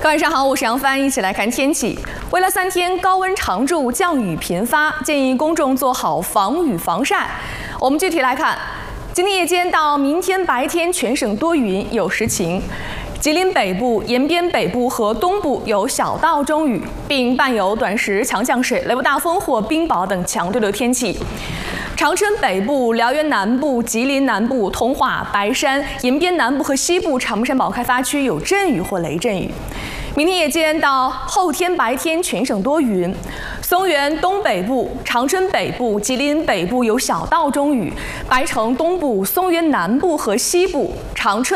晚上好，我是杨帆，一起来看天气。未来3天高温常驻，降雨频发，建议公众做好防雨防晒。我们具体来看，今天夜间到明天白天全省多云，有时晴。吉林北部、延边北部和东部有小到中雨，并伴有短时强降水、雷暴大风或冰雹等强对流天气。长春北部、辽源南部、吉林南部、通化、白山、延边南部和西部长山堡开发区有阵雨或雷阵雨。明天夜间到后天白天全省多云，松原东北部、长春北部、吉林北部有小到中雨，白城东部、松原南部和西部、长春